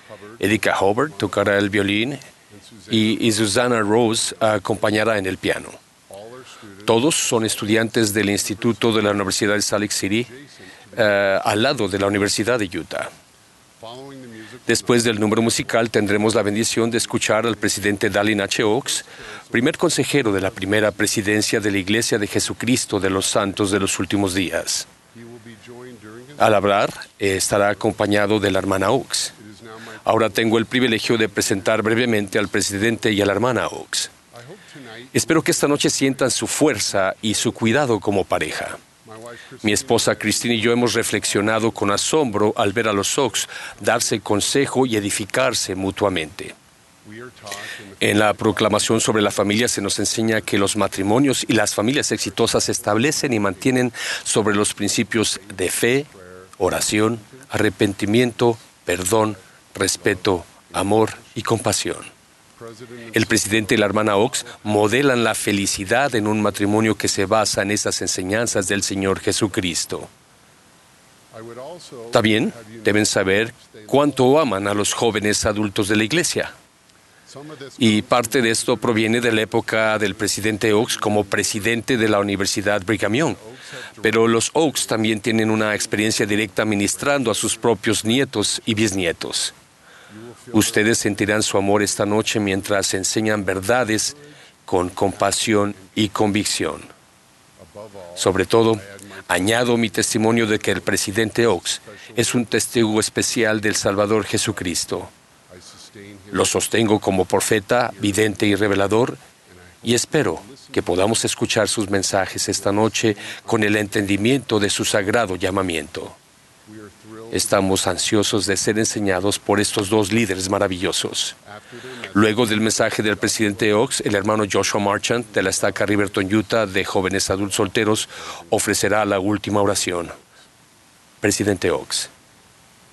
Erika Hubbard tocará el violín y Susanna Rose acompañará en el piano. Todos son estudiantes del Instituto de la Universidad de Salt Lake City, al lado de la Universidad de Utah. Después del número musical tendremos la bendición de escuchar al presidente Dallin H. Oaks, primer consejero de la primera presidencia de la Iglesia de Jesucristo de los Santos de los Últimos Días. Al hablar, estará acompañado de la hermana Oaks. Ahora tengo el privilegio de presentar brevemente al presidente y a la hermana Oaks. Espero que esta noche sientan su fuerza y su cuidado como pareja. Mi esposa Christine y yo hemos reflexionado con asombro al ver a los Oaks darse consejo y edificarse mutuamente. En la proclamación sobre la familia se nos enseña que los matrimonios y las familias exitosas se establecen y mantienen sobre los principios de fe, oración, arrepentimiento, perdón, respeto, amor y compasión. El presidente y la hermana Oaks modelan la felicidad en un matrimonio que se basa en esas enseñanzas del Señor Jesucristo. También deben saber cuánto aman a los jóvenes adultos de la iglesia. Y parte de esto proviene de la época del presidente Oaks como presidente de la Universidad Brigham Young. Pero los Oaks también tienen una experiencia directa ministrando a sus propios nietos y bisnietos. Ustedes sentirán su amor esta noche mientras enseñan verdades con compasión y convicción. Sobre todo, añado mi testimonio de que el presidente Oaks es un testigo especial del Salvador Jesucristo. Lo sostengo como profeta, vidente y revelador, y espero que podamos escuchar sus mensajes esta noche con el entendimiento de su sagrado llamamiento. Estamos ansiosos de ser enseñados por estos dos líderes maravillosos. Luego del mensaje del presidente Oaks, el hermano Joshua Marchant de la estaca Riverton, Utah, de jóvenes adultos solteros, ofrecerá la última oración. Presidente Oaks.